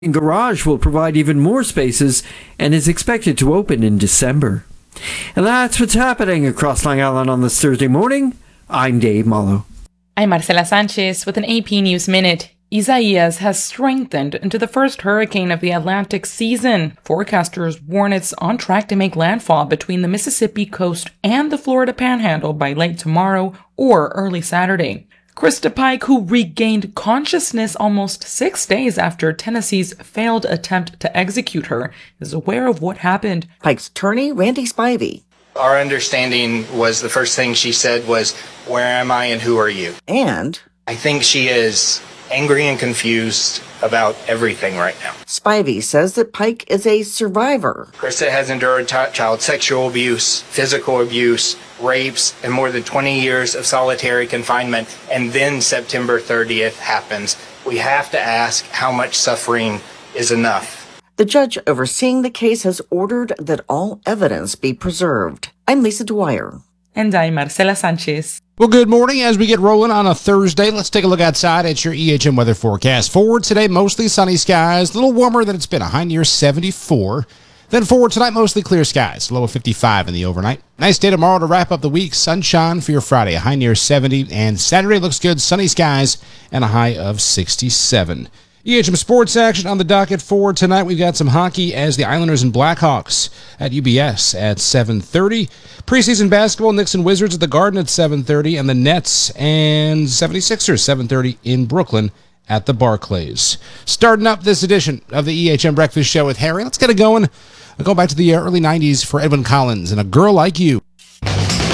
garage will provide even more spaces and is expected to open in December. And that's what's happening across Long Island on this Thursday morning. I'm Dave Mallow. I'm Marcela Sanchez with an AP News Minute. Isaias has strengthened into the first hurricane of the Atlantic season. Forecasters warn it's on track to make landfall between the Mississippi coast and the Florida Panhandle by late tomorrow or early Saturday. Krista Pike, who regained consciousness almost 6 days after Tennessee's failed attempt to execute her, is aware of what happened. Pike's attorney, Randy Spivey. Our understanding was the first thing she said was, "Where am I and who are you?" And I think she is angry and confused about everything right now. Spivey says that Pike is a survivor. Krista has endured child sexual abuse, physical abuse, rapes, and more than 20 years of solitary confinement. And then September 30th happens. We have to ask how much suffering is enough. The judge overseeing the case has ordered that all evidence be preserved. I'm Lisa Dwyer. And I'm Marcela Sanchez. Well, good morning. As we get rolling on a Thursday, let's take a look outside at your EHM weather forecast. Forward today, mostly sunny skies, a little warmer than it's been, a high near 74. Then forward tonight, mostly clear skies, low of 55 in the overnight. Nice day tomorrow to wrap up the week. Sunshine for your Friday, a high near 70. And Saturday looks good, sunny skies, and a high of 67. EHM sports action on the docket for tonight. We've got some hockey as the Islanders and Blackhawks at UBS at 7:30. Preseason basketball, Knicks and Wizards at the Garden at 7:30. And the Nets and 76ers, 7:30 in Brooklyn at the Barclays. Starting up this edition of the EHM Breakfast Show with Harry. Let's get it going. I'll go back to the early 90s for Edwyn Collins and A Girl Like You.